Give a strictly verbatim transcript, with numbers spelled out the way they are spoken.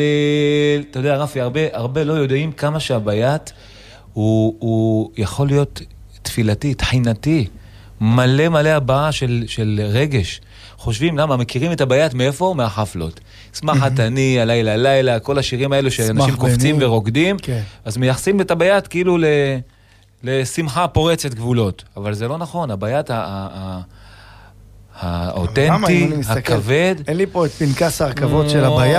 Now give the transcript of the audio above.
אתה יודע, רפי, הרבה, הרבה לא יודעים כמה שהבית הוא, הוא יכול להיות תפילתי, תחינתי, מלא מלא הבאה של, של רגש. חושבים, למה? מכירים את הבית מאיפה? מהחפלות. שמחת אני, הלילה, הלילה, כל השירים האלו שאנשים קופצים ורוקדים, אז מייחסים את הבית כאילו ל... לשמחה פורצת גבולות. אבל זה לא נכון, הבית האותנטי, הכבד. אין לי פה את פנקס ההרכבות של הבית.